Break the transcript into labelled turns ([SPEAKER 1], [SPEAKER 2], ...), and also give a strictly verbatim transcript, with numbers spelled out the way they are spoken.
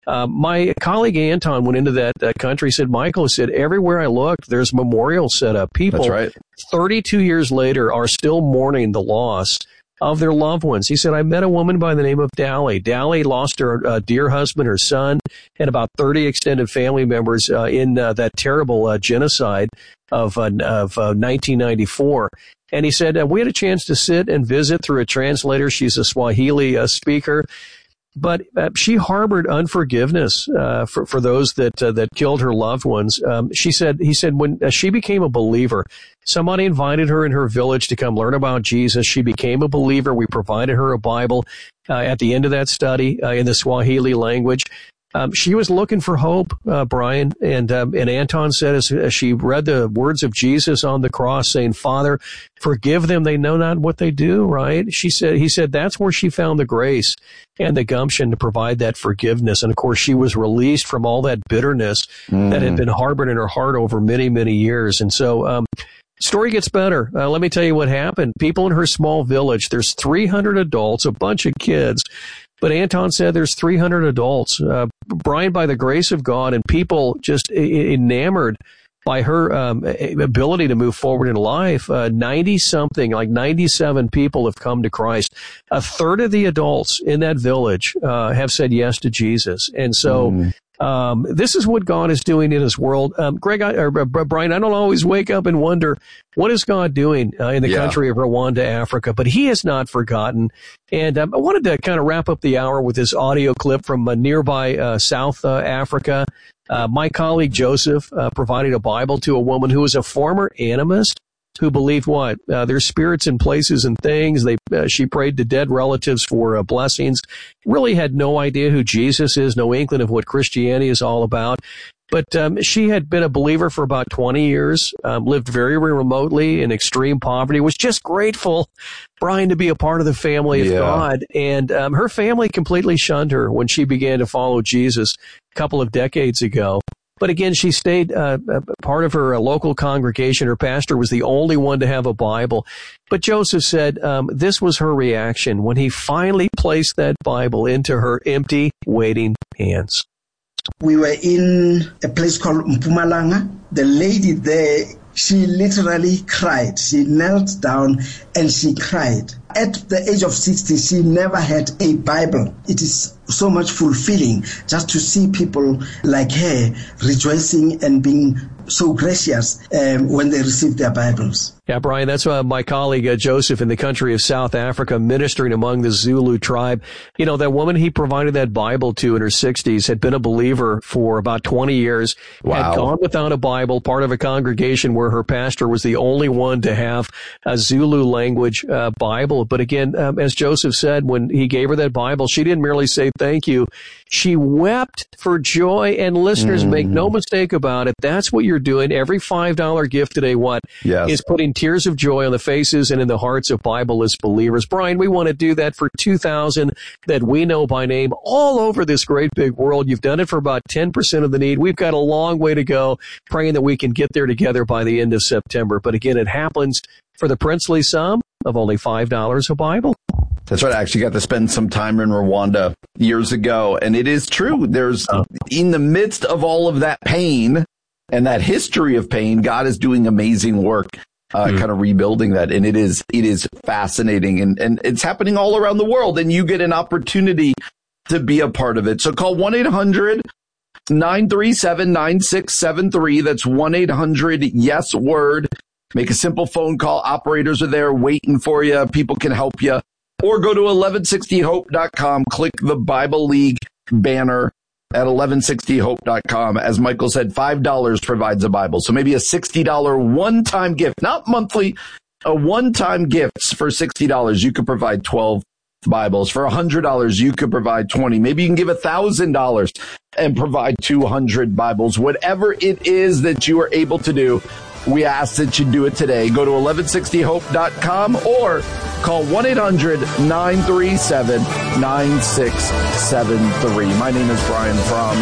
[SPEAKER 1] Uh, my colleague Anton went into that, that country. He said, Michael said, everywhere I looked, there's memorials set up. People,
[SPEAKER 2] That's right.
[SPEAKER 1] thirty-two years later, are still mourning the loss of their loved ones. He said, I met a woman by the name of Dally. Dally lost her uh, dear husband, her son, and about thirty extended family members uh, in uh, that terrible uh, genocide of, uh, of uh, nineteen ninety-four. And he said, uh, we had a chance to sit and visit through a translator. She's a Swahili uh, speaker. But uh, she harbored unforgiveness uh, for for those that uh, that killed her loved ones. Um, she said, he said, when uh, she became a believer, somebody invited her in her village to come learn about Jesus. She became a believer. We provided her a Bible uh, at the end of that study uh, in the Swahili language. Um, she was looking for hope, uh, Brian, and um, and Anton said as, as she read the words of Jesus on the cross, saying, "Father, forgive them; they know not what they do." Right? She said, he said, that's where she found the grace and the gumption to provide that forgiveness. And of course, she was released from all that bitterness mm. that had been harbored in her heart over many, many years. And so, um, story gets better. Uh, let me tell you what happened. People in her small village. There's three hundred adults, a bunch of kids. But Anton said there's three hundred adults. Uh, Brian, by the grace of God, and people just enamored by her um, ability to move forward in life, uh, ninety-something, like ninety-seven people have come to Christ. A third of the adults in that village uh, have said yes to Jesus. And so mm. um, this is what God is doing in his world. Um, Greg, I, or, uh, Brian, I don't always wake up and wonder, what is God doing uh, in the yeah. country of Rwanda, Africa? But he has not forgotten. And um, I wanted to kind of wrap up the hour with this audio clip from uh, nearby uh, South uh, Africa. Uh, my colleague Joseph uh, provided a Bible to a woman who was a former animist who believed what? Uh, there's spirits in places and things. They uh, she prayed to dead relatives for uh, blessings. Really had no idea who Jesus is, no inkling of what Christianity is all about. But um, she had been a believer for about twenty years, um, lived very, very remotely in extreme poverty, was just grateful, Brian, to be a part of the family of yeah. God. And um, her family completely shunned her when she began to follow Jesus a couple of decades ago. But again, she stayed uh, part of her uh, local congregation. Her pastor was the only one to have a Bible. But Joseph said um, this was her reaction when he finally placed that Bible into her empty, waiting hands.
[SPEAKER 3] We were in a place called Mpumalanga. The lady there, she literally cried. She knelt down and she cried. At the age of sixty, she never had a Bible. It is so much fulfilling just to see people like her rejoicing and being so gracious um, when they receive their Bibles.
[SPEAKER 1] Yeah, Brian, that's uh, my colleague uh, Joseph in the country of South Africa, ministering among the Zulu tribe. You know, that woman he provided that Bible to in her sixties had been a believer for about twenty years, wow. had gone without a Bible, part of a congregation where her pastor was the only one to have a Zulu language uh, Bible. But again, um, as Joseph said, when he gave her that Bible, she didn't merely say thank you. She wept for joy. And listeners, mm. make no mistake about it. That's what you're doing. Every five dollar gift today, what?
[SPEAKER 2] Yes.
[SPEAKER 1] Is putting tears of joy on the faces and in the hearts of Bible-less believers. Brian, we want to do that for two thousand that we know by name all over this great big world. You've done it for about ten percent of the need. We've got a long way to go, praying that we can get there together by the end of September. But again, it happens for the princely sum of only five dollars a Bible.
[SPEAKER 2] That's right. I actually got to spend some time in Rwanda years ago. And it is true. There's, in the midst of all of that pain and that history of pain, God is doing amazing work, uh, mm. kind of rebuilding that. And it is, it is fascinating. And, and it's happening all around the world. And you get an opportunity to be a part of it. So call one eight hundred nine three seven nine six seven three. That's one eight hundred yes word. Make a simple phone call. Operators are there waiting for you. People can help you. Or go to eleven sixty hope dot com. Click the Bible League banner at eleven sixty hope dot com. As Michael said, five dollars provides a Bible. So maybe a sixty dollars one-time gift, not monthly, a one-time gift for sixty dollars. You could provide twelve Bibles. For one hundred dollars, you could provide twenty. Maybe you can give one thousand dollars and provide two hundred Bibles. Whatever it is that you are able to do, we ask that you do it today. Go to eleven sixty hope dot com or call one eight hundred nine three seven nine six seven three. My name is Brian Fromm.